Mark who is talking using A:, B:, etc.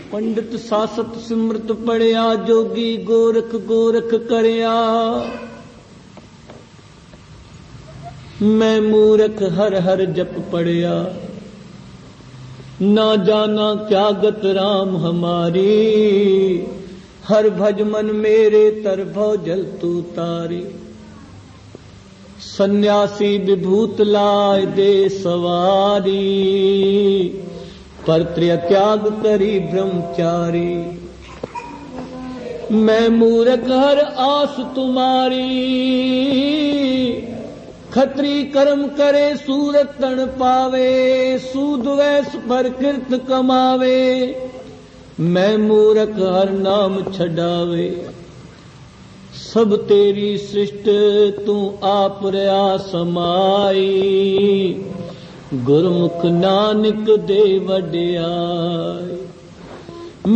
A: पंडित सासत सिमरत पढ़िया, जोगी गोरख गोरख करया। मैं मूरख हर हर जप पढ़िया, ना जाना क्या गत राम हमारी। हर भज मन मेरे तरभव जल तू तारी। सन्यासी विभूत लाय दे सवारी, परत्रिय त्याग करी ब्रह्मचारी। मैं मूरख हर आस तुम्हारी, खत्री कर्म करे सूरत तन पावे। सूद वैस पर कृत कमावे, मैं मूरख हर नाम छडावे। सब तेरी सृष्टि तू आप रया समाई, गुरमुख नानक दे वड्याई।